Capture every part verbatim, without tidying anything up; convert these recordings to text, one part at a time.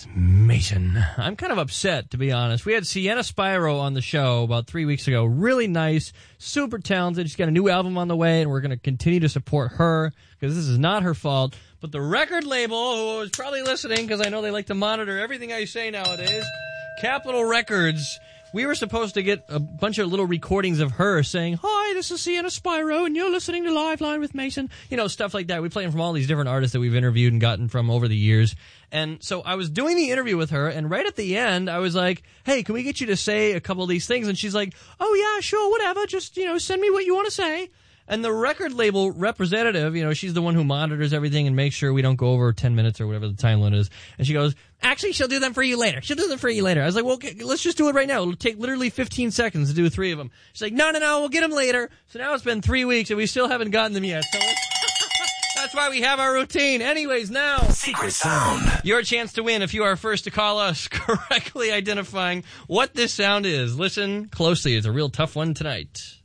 with Mason. I'm kind of upset, to be honest. We had Sienna Spyro on the show about three weeks ago. Really nice, super talented. She's got a new album on the way, and we're going to continue to support her because this is not her fault. But the record label, who is probably listening because I know they like to monitor everything I say nowadays, Capitol Records, we were supposed to get a bunch of little recordings of her saying, "Hi, this is Sienna Spyro, and you're listening to Live Line with Mason." You know, stuff like that. We play them from all these different artists that we've interviewed and gotten from over the years. And so I was doing the interview with her, and right at the end, I was like, "Hey, can we get you to say a couple of these things?" And she's like, "Oh, yeah, sure, whatever. Just, you know, send me what you want to say." And the record label representative, you know, she's the one who monitors everything and makes sure we don't go over ten minutes or whatever the time limit is. And she goes, "Actually, she'll do them for you later. She'll do them for you later." I was like, "Well, okay, let's just do it right now. It'll take literally fifteen seconds to do three of them." She's like, "No, no, no, we'll get them later." So now it's been three weeks and we still haven't gotten them yet. So that's why we have our routine. Anyways, now, Secret Sound. Your chance to win if you are first to call us correctly identifying what this sound is. Listen closely. It's a real tough one tonight.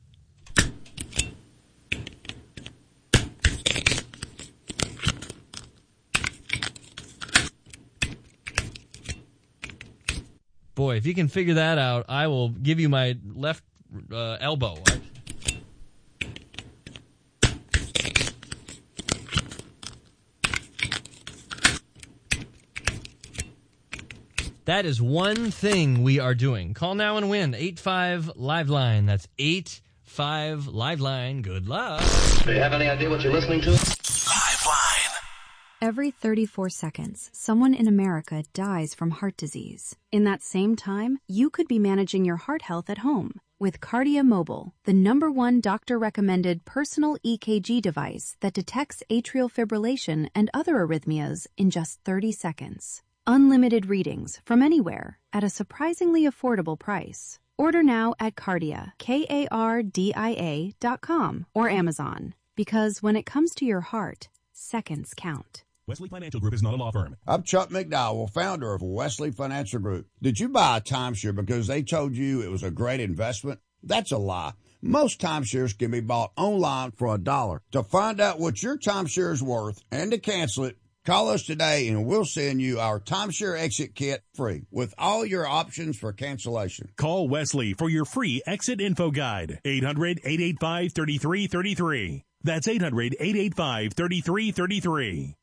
Boy, if you can figure that out, I will give you my left uh, elbow. That is one thing we are doing. Call now and win. eight five Live Line. That's eight five Live Line. Good luck. Do you have any idea what you're listening to? Live Line. Every thirty-four seconds, someone in America dies from heart disease. In that same time, you could be managing your heart health at home with Kardia Mobile, the number one doctor-recommended personal E K G device that detects atrial fibrillation and other arrhythmias in just thirty seconds. Unlimited readings from anywhere at a surprisingly affordable price. Order now at Kardia, K A R D I A dot com or Amazon. Because when it comes to your heart, seconds count. Wesley Financial Group is not a law firm. I'm Chuck McDowell, founder of Wesley Financial Group. Did you buy a timeshare because they told you it was a great investment? That's a lie. Most timeshares can be bought online for a dollar. To find out what your timeshare is worth and to cancel it, call us today and we'll send you our timeshare exit kit free with all your options for cancellation. Call Wesley for your free exit info guide. eight hundred, eight eight five, three three three three. That's eight hundred, eight eight five, three three three three.